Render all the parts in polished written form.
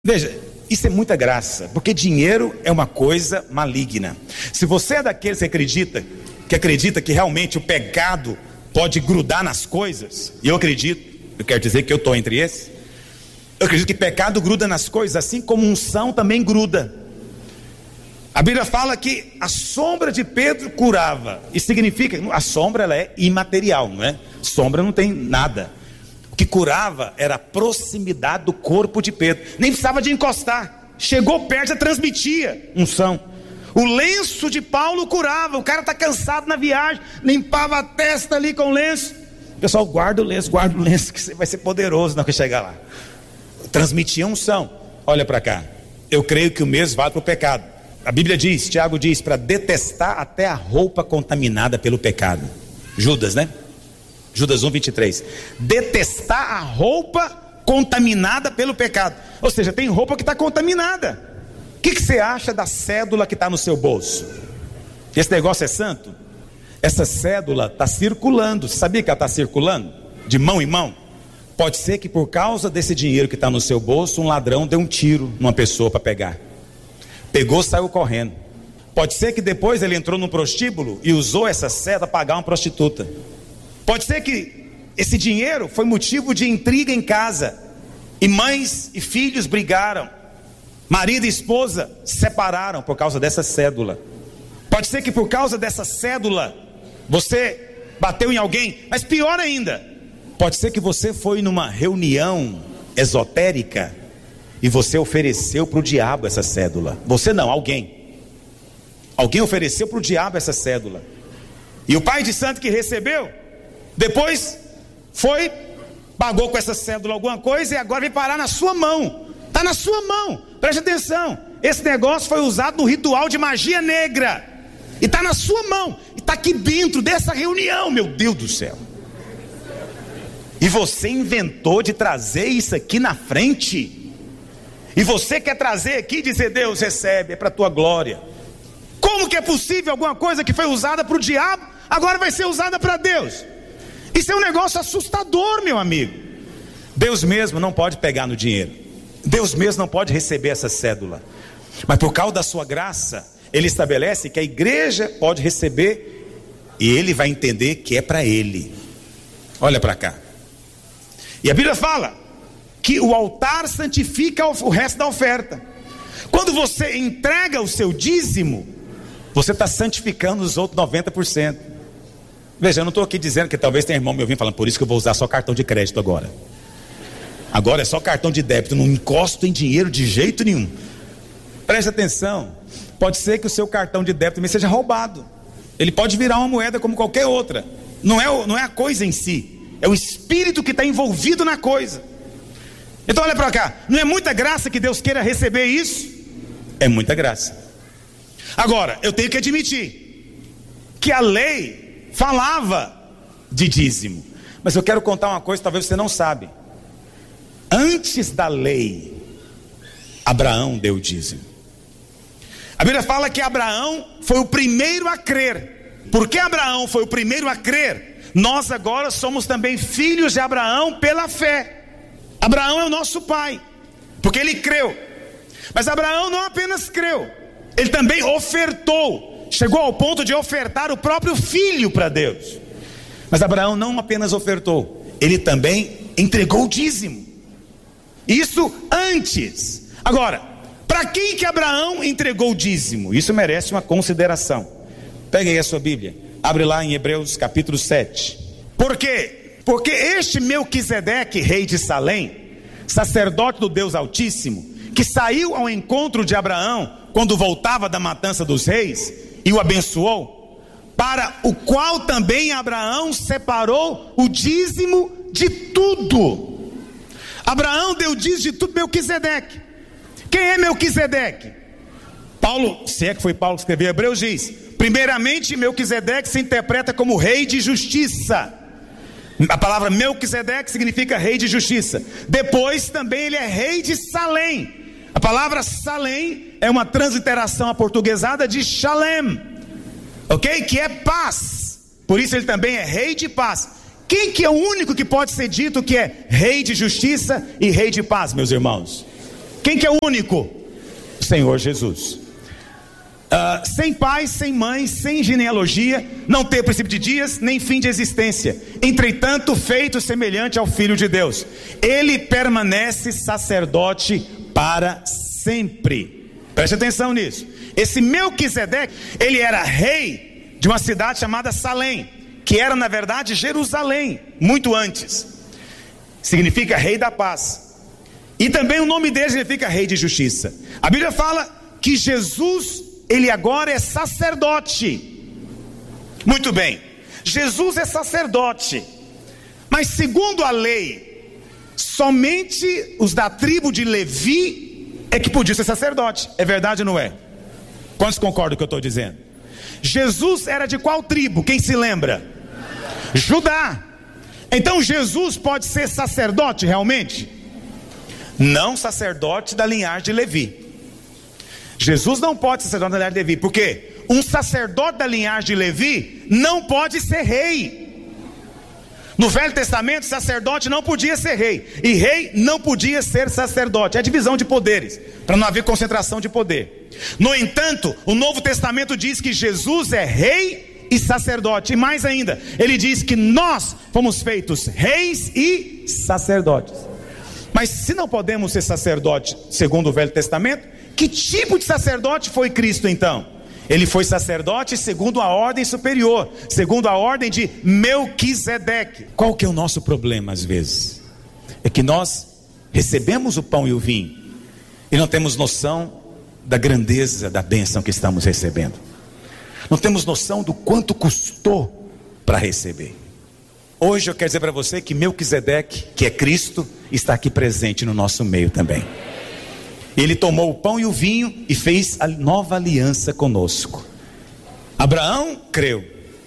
Veja, isso é muita graça, porque dinheiro é uma coisa maligna. Se você é daqueles que acredita que realmente o pecado pode grudar nas coisas, e eu quero dizer que eu estou entre esses. Eu acredito que pecado gruda nas coisas, assim como unção também gruda. A Bíblia fala que a sombra de Pedro curava. Isso significa, a sombra ela é imaterial, não é? Sombra não tem nada. O que curava era a proximidade do corpo de Pedro. Nem precisava de encostar. Chegou perto, já transmitia unção. O lenço de Paulo curava. O cara está cansado na viagem, limpava a testa ali com o lenço. O pessoal, guarda o lenço, que você vai ser poderoso na hora que chegar lá. Transmitia unção. Olha para cá. Eu creio que o mesmo vale para o pecado. A Bíblia diz, Tiago diz, para detestar até a roupa contaminada pelo pecado. Judas, né? Judas 1:23. Detestar a roupa contaminada pelo pecado. Ou seja, tem roupa que está contaminada. O que você acha da cédula que está no seu bolso? Esse negócio é santo? Essa cédula está circulando. Você sabia que ela está circulando? De mão em mão. Pode ser que por causa desse dinheiro que está no seu bolso, um ladrão deu um tiro numa pessoa para pegar. Pegou, saiu correndo. Pode ser que depois ele entrou num prostíbulo e usou essa cédula para pagar uma prostituta. Pode ser que esse dinheiro foi motivo de intriga em casa, e mães e filhos brigaram, marido e esposa se separaram por causa dessa cédula. Pode ser que por causa dessa cédula você bateu em alguém, mas pior ainda, pode ser que você foi numa reunião esotérica e você ofereceu para o diabo essa cédula. Você não, alguém ofereceu para o diabo essa cédula, e o pai de santo que recebeu depois foi, pagou com essa cédula alguma coisa, e agora vem parar na sua mão. Está na sua mão, preste atenção. Esse negócio foi usado no ritual de magia negra, e está na sua mão, e está aqui dentro dessa reunião, meu Deus do céu. E você inventou de trazer isso aqui na frente, e você quer trazer aqui e dizer: Deus, recebe, é para a tua glória. Como que é possível alguma coisa que foi usada para o diabo agora vai ser usada para Deus? Isso é um negócio assustador, meu amigo. Deus mesmo não pode pegar no dinheiro, Deus mesmo não pode receber essa cédula, mas por causa da sua graça, Ele estabelece que a igreja pode receber, e Ele vai entender que é para Ele. Olha para cá. E a Bíblia fala que o altar santifica o resto da oferta. Quando você entrega o seu dízimo, você está santificando os outros 90%. Veja, eu não estou aqui dizendo que talvez tenha irmão me ouvindo falando: por isso que eu vou usar só cartão de crédito agora. Agora é só cartão de débito, não encosto em dinheiro de jeito nenhum. Preste atenção, pode ser que o seu cartão de débito também seja roubado. Ele pode virar uma moeda como qualquer outra. Não é a coisa em si, é o espírito que está envolvido na coisa. Então olha para cá, não é muita graça que Deus queira receber isso? É muita graça. Agora, eu tenho que admitir que a lei falava de dízimo, mas eu quero contar uma coisa que talvez você não sabe. Antes da lei, Abraão deu o dízimo. A Bíblia fala que Abraão foi o primeiro a crer. Porque Abraão foi o primeiro a crer, nós agora somos também filhos de Abraão pela fé. Abraão é o nosso pai, porque ele creu. Mas Abraão não apenas creu, ele também ofertou. Chegou ao ponto de ofertar o próprio filho para Deus. Mas Abraão não apenas ofertou, ele também entregou o dízimo. Isso antes. Agora, para quem que Abraão entregou o dízimo? Isso merece uma consideração. Pegue aí a sua Bíblia, abre lá em Hebreus capítulo 7. Por quê? Porque este Melquisedeque, rei de Salém, sacerdote do Deus Altíssimo, que saiu ao encontro de Abraão quando voltava da matança dos reis e o abençoou, para o qual também Abraão separou o dízimo de tudo. Abraão deu dízimo de tudo. Melquisedeque. Quem é Melquisedeque? Paulo, se é que foi Paulo que escreveu Hebreus, diz: primeiramente Melquisedeque se interpreta como rei de justiça. A palavra Melquisedeque significa rei de justiça. Depois também ele é rei de Salém. A palavra Salém é uma transliteração aportuguesada de Shalem, ok? Que é paz. Por isso ele também é rei de paz. Quem que é o único que pode ser dito que é rei de justiça e rei de paz, meus irmãos? Quem que é o único? O Senhor Jesus. Sem pai, sem mãe, sem genealogia, não ter princípio de dias, nem fim de existência, entretanto feito semelhante ao Filho de Deus. Ele permanece sacerdote para sempre. Preste atenção nisso. Esse Melquisedeque, ele era rei de uma cidade chamada Salém, que era na verdade Jerusalém, muito antes. Significa rei da paz. E também o nome dele significa rei de justiça. A Bíblia fala que Jesus, ele agora é sacerdote. Muito bem, Jesus é sacerdote, mas segundo a lei, somente os da tribo de Levi é que podiam ser sacerdote. É verdade ou não é? Quantos concordam com o que eu estou dizendo? Jesus era de qual tribo? Quem se lembra? Judá. Então Jesus pode ser sacerdote realmente? Não sacerdote da linhagem de Levi. Jesus não pode ser sacerdote da linhagem de Levi. Por quê? Um sacerdote da linhagem de Levi não pode ser rei. No Velho Testamento, sacerdote não podia ser rei, e rei não podia ser sacerdote. É a divisão de poderes, para não haver concentração de poder. No entanto, o Novo Testamento diz que Jesus é rei e sacerdote. E mais ainda, ele diz que nós fomos feitos reis e sacerdotes. Mas se não podemos ser sacerdote segundo o Velho Testamento, que tipo de sacerdote foi Cristo então? Ele foi sacerdote segundo a ordem superior, segundo a ordem de Melquisedeque. Qual que é o nosso problema às vezes? É que nós recebemos o pão e o vinho e não temos noção da grandeza da bênção que estamos recebendo. Não temos noção do quanto custou para receber. Hoje eu quero dizer para você que Melquisedeque, que é Cristo, está aqui presente no nosso meio também. Ele tomou o pão e o vinho e fez a nova aliança conosco. Abraão creu,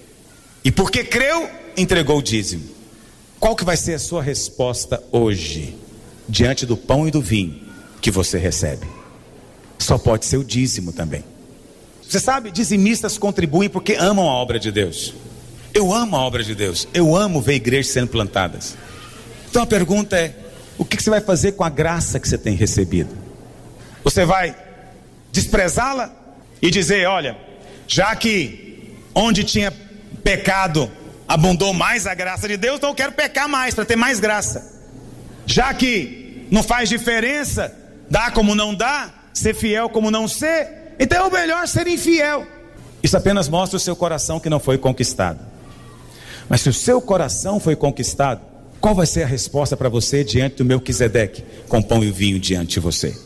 e porque creu, entregou o dízimo. Qual que vai ser a sua resposta hoje, diante do pão e do vinho que você recebe? Só pode ser o dízimo também. Você sabe, dizimistas contribuem porque amam a obra de Deus. Eu amo a obra de Deus, eu amo ver igrejas sendo plantadas. Então a pergunta é, o que você vai fazer com a graça que você tem recebido? Você vai desprezá-la e dizer, olha, já que onde tinha pecado abundou mais a graça de Deus, então eu quero pecar mais para ter mais graça. Já que não faz diferença dar como não dá, ser fiel como não ser, então é o melhor ser infiel. Isso apenas mostra o seu coração que não foi conquistado. Mas se o seu coração foi conquistado, qual vai ser a resposta para você diante do Melquisedeque com pão e vinho diante de você?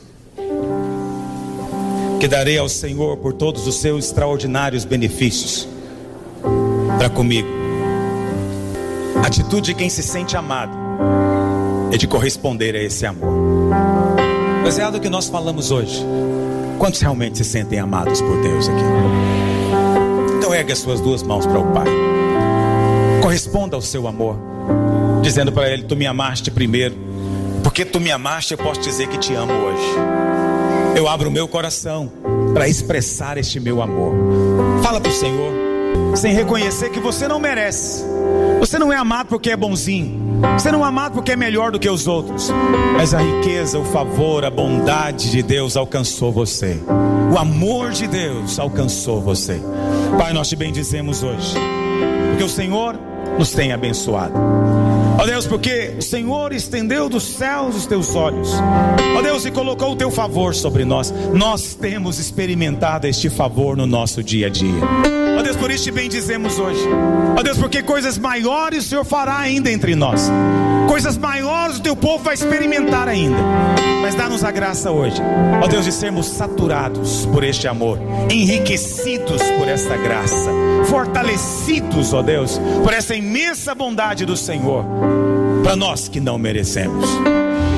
Que darei ao Senhor por todos os seus extraordinários benefícios para comigo. A atitude de quem se sente amado é de corresponder a esse amor. Baseado no que nós falamos hoje, quantos realmente se sentem amados por Deus aqui? Então ergue as suas duas mãos para o Pai. Corresponda ao seu amor, dizendo para Ele, tu me amaste primeiro. Porque tu me amaste, eu posso dizer que te amo hoje. Eu abro o meu coração para expressar este meu amor. Fala para o Senhor, sem reconhecer que você não merece. Você não é amado porque é bonzinho. Você não é amado porque é melhor do que os outros. Mas a riqueza, o favor, a bondade de Deus alcançou você. O amor de Deus alcançou você. Pai, nós te bendizemos hoje, porque o Senhor nos tem abençoado. Ó Deus, porque o Senhor estendeu dos céus os teus olhos, ó Deus, e colocou o teu favor sobre nós. Nós temos experimentado este favor no nosso dia a dia. Ó Deus, por isso te bendizemos hoje. Ó Deus, porque coisas maiores o Senhor fará ainda entre nós. Coisas maiores o teu povo vai experimentar ainda. Mas dá-nos a graça hoje, ó Deus, de sermos saturados por este amor, enriquecidos por esta graça, fortalecidos, ó Deus, por essa imensa bondade do Senhor, para nós que não merecemos.